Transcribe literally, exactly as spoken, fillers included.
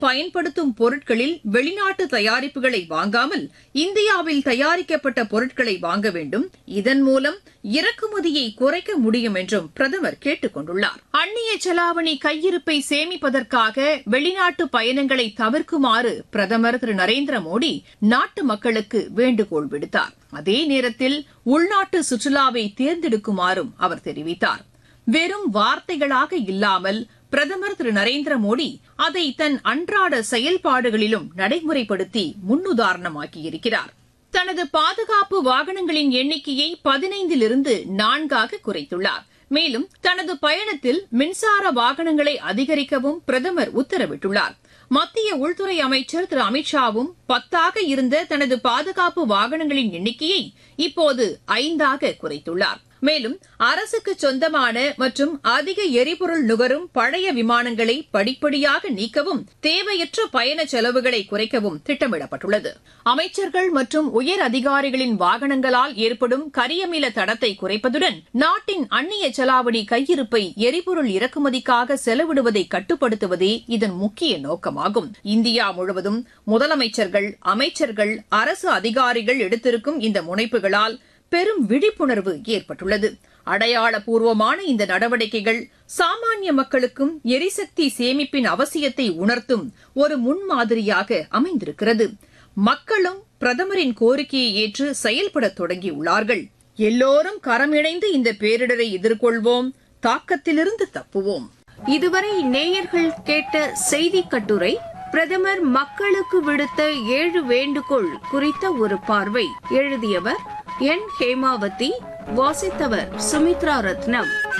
பயன்படுத்தும் பொருட்களில் வெளிநாட்டு தயாரிப்புகளை வாங்காமல் இந்தியாவில் தயாரிக்கப்பட்ட பொருட்களை வாங்க வேண்டும். இதன் மூலம் இறக்குமதியை குறைக்க முடியும் என்றும் பிரதமர் கேட்டுக் கொண்டுள்ளார். அந்நிய செலாவணி கையிருப்பை சேமிப்பதற்காக வெளிநாட்டு பயணங்களை தவிர்க்குமாறு பிரதமர் திரு நரேந்திர மோடி நாட்டு மக்களுக்கு வேண்டுகோள் விடுத்தார். அதே நேரத்தில் உள்நாட்டு சுற்றுலாவை தேர்ந்தெடுக்குமாறும் அவர் தெரிவித்தார். வெறும் வார்த்தைகளாக இல்லாமல் பிரதமர் திரு நரேந்திர மோடி அதை தன் அன்றாட செயல்பாடுகளிலும் நடைமுறைப்படுத்தி முன்னுதாரணமாக்கியிருக்கிறார். தனது பாதுகாப்பு வாகனங்களின் எண்ணிக்கையை பதினைந்திலிருந்து நான்காக குறைத்துள்ளார். மேலும் தனது பயணத்தில் மின்சார வாகனங்களை அதிகரிக்கவும் பிரதமர் உத்தரவிட்டுள்ளார். மத்திய உள்துறை அமைச்சர் திரு அமித்ஷாவும் பத்தாக இருந்த தனது பாதுகாப்பு வாகனங்களின் எண்ணிக்கையை இப்போது ஐந்தாக குறைத்துள்ளார். மேலும் அரசுக்கு சொந்தமான மற்றும் அதிக எரிபொருள் நுகரும் பழைய விமானங்களை படிப்படியாக நீக்கவும் தேவையற்ற பயண செலவுகளை குறைக்கவும் திட்டமிடப்பட்டுள்ளது. அமைச்சர்கள் மற்றும் உயர் அதிகாரிகளின் வாகனங்களால் ஏற்படும் கரியமில தடத்தை குறைப்பதுடன் நாட்டின் அந்நிய செலாவணி கையிருப்பை எரிபொருள் இறக்குமதிக்காக செலவிடுவதை கட்டுப்படுத்துவதே இதன் முக்கிய நோக்கமாகும். இந்தியா முழுவதும் முதலமைச்சர்கள், அமைச்சர்கள், அரசு அதிகாரிகள் எடுத்திருக்கும் இந்த முனைப்புகளால் பெரும் விழிப்புணர்வு ஏற்பட்டுள்ளது. அடையாளபூர்வமான இந்த நடவடிக்கைகள் சாமானிய மக்களுக்கும் எரிசக்தி சேமிப்பின் அவசியத்தை உணர்த்தும் ஒரு முன்மாதிரியாக அமைந்திருக்கிறது. மக்களும் பிரதமரின் கோரிக்கையை ஏற்று செயல்பட தொடங்கியுள்ளார்கள். எல்லோரும் கரமிணைந்து இந்த பேரிடரை எதிர்கொள்வோம், தாக்கத்திலிருந்து தப்புவோம். இதுவரை நேயர்கள் கேட்ட செய்தி கட்டுரை பிரதமர் மக்களுக்கு விடுத்த ஏழு வேண்டுகோள் குறித்த ஒரு பார்வை. எழுதியவர் என் ஹேமாவதி, வாசித்தவர் சுமித்ரா ரத்னம்.